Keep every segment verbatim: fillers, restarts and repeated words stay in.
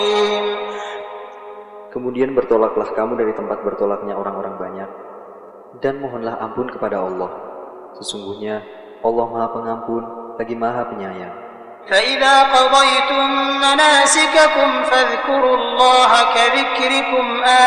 Kemudian bertolaklah kamu dari tempat bertolaknya orang-orang banyak, dan mohonlah ampun kepada Allah. Sesungguhnya Allah Maha Pengampun lagi Maha Penyayang. فَإِذَا قَضَيْتُم مَّنَاسِكَكُمْ فَاذْكُرُوا اللَّهَ كَذِكْرِكُمْ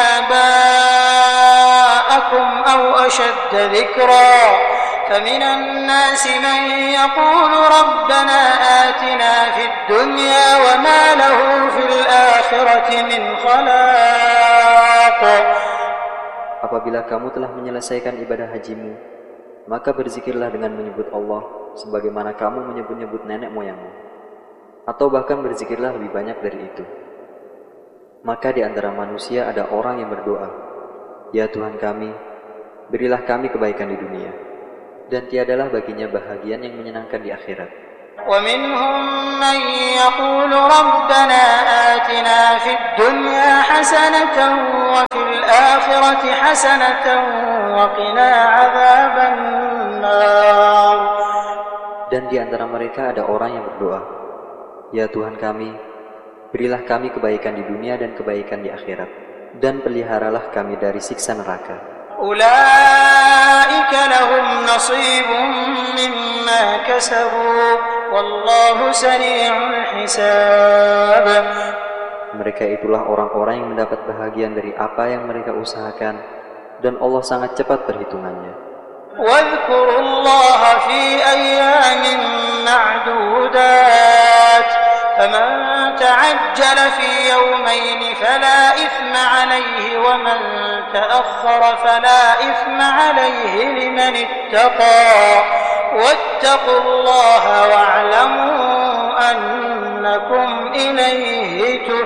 آبَاءَكُمْ أَوْ أَشَدَّ ذِكْرًا فَمِنَ النَّاسِ مَن يَقُولُ رَبَّنَا آتِنَا فِي الدُّنْيَا وَمَا لَهُ فِي الْآخِرَةِ مِنْ خَلَاقٍ. Apabila kamu telah menyelesaikan ibadah hajimu, maka berzikirlah dengan menyebut Allah sebagaimana kamu menyebut-nyebut nenek moyangmu, atau bahkan berzikirlah lebih banyak dari itu. Maka di antara manusia ada orang yang berdoa, "Ya Tuhan kami, berilah kami kebaikan di dunia," dan tiadalah baginya bahagian yang menyenangkan di akhirat. وَمِنْهُمْ مَنْ يَقُولُ رَبَّنَا آتِنَا فِي الدُّنْيا حَسَنَةً وَفِي الْآخِرَةِ حَسَنَةً وَقِنَا عَذَابَ النَّارِ. Dan di antara mereka ada orang yang berdoa, "Ya Tuhan kami, berilah kami kebaikan di dunia dan kebaikan di akhirat, dan peliharalah kami dari siksa neraka." أُولَئِكَ لَهُمْ نَصِيبٌ مِّمَّا كَسَبُوا وَاللَّهُ سَرِيعُ الْحِسَابِ. Mereka itulah orang-orang yang mendapat bahagian dari apa yang mereka usahakan, dan Allah sangat cepat perhitungannya. وَاذْكُرُوا اللَّهَ فِي أَيَّامٍ مَّعْدُودَاتٍ فَمَن تَعَجَّلَ فِي يَوْمَيْنِ فَلَا إِثْمَ عَلَيْهِ وَمَن تَأَخَّرَ فَلَا إِثْمَ عَلَيْهِ لِمَنِ اتَّقَىٰ وَاتَّقُوا اللَّهَ وَاعْلَمُوا أَنَّكُمْ إِلَيْهِ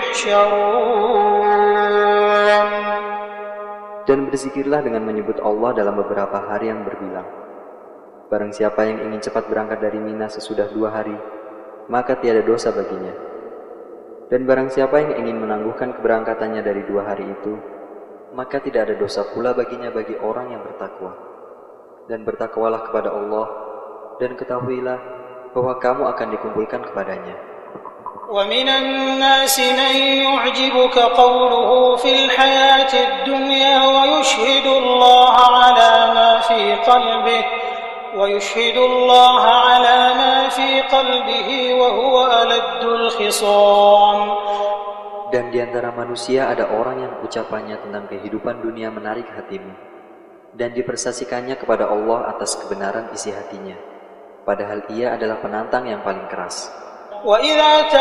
تُحْشَرُونَ. Dan berzikirlah dengan menyebut Allah dalam beberapa hari yang berbilang. Barang siapa yang ingin cepat berangkat dari Mina sesudah dua hari, maka tiada dosa baginya. Dan barang siapa yang ingin menangguhkan keberangkatannya dari dua hari itu, maka tidak ada dosa pula baginya bagi orang yang bertakwa. Dan bertakwalah kepada Allah, dan ketahuilah bahwa kamu akan dikumpulkan kepadanya. وَمِنَ النَّاسِ مَن يُعْجِبُكَ قَوْلُهُ فِي الْحَيَاةِ الدُّنْيَا وَيُشْهِدُ اللَّهَ عَلَى مَا فِي قَلْبِهِ وَيُشْهِدُ اللَّهَ عَلَى مَا فِي قَلْبِهِ وَهُوَ أَلَدُّ الْخِصَامِ. Dan di antara manusia ada orang yang ucapannya tentang kehidupan dunia menarik hatimu, dan dipersaksikannya kepada Allah atas kebenaran isi hatinya, padahal ia adalah penantang yang paling keras. وَإِذَا